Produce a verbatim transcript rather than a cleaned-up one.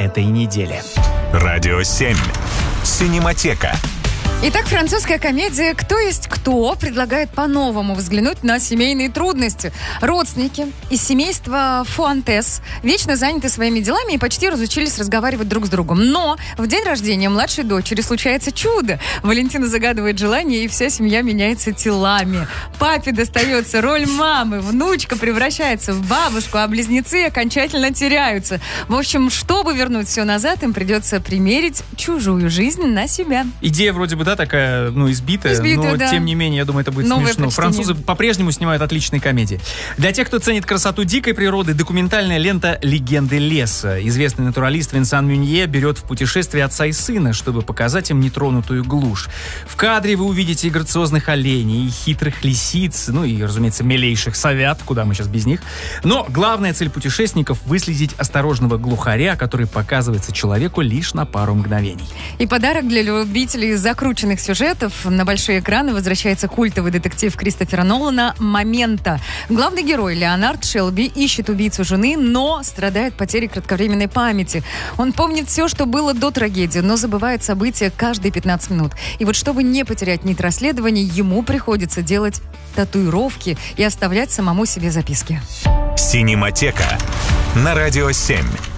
этой недели. Радио семь. Синематека. Итак, французская комедия «Кто есть кто» предлагает по-новому взглянуть на семейные трудности. Родственники из семейства Фуантес вечно заняты своими делами и почти разучились разговаривать друг с другом. Но в день рождения младшей дочери случается чудо. Валентина загадывает желание, и вся семья меняется телами. Папе достается роль мамы, внучка превращается в бабушку, а близнецы окончательно теряются. В общем, чтобы вернуть все назад, им придется примерить чужую жизнь на себя. Идея вроде бы, да, такая, ну, избитая, Избитая, но, да. тем не менее, я думаю, это будет Новое смешно. прочтение. Французы по-прежнему снимают отличные комедии. Для тех, кто ценит красоту дикой природы, документальная лента «Легенды леса». Известный натуралист Винсан Мюнье берет в путешествие отца и сына, чтобы показать им нетронутую глушь. В кадре вы увидите и грациозных оленей, и хитрых лисиц, ну и, разумеется, милейших совят, куда мы сейчас без них. Но главная цель путешественников — выследить осторожного глухаря, который показывается человеку лишь на пару мгновений. И подарок для любителей закрученных сюжетов. На большие экраны возвращается культовый детектив Кристофера Нолана «Момента». Главный герой Леонард Шелби ищет убийцу жены, но страдает потерей кратковременной памяти. Он помнит все, что было до трагедии, но забывает события каждые пятнадцать минут. И вот чтобы не потерять нить расследований, ему приходится делать татуировки и оставлять самому себе записки. Синематека на Радио семь.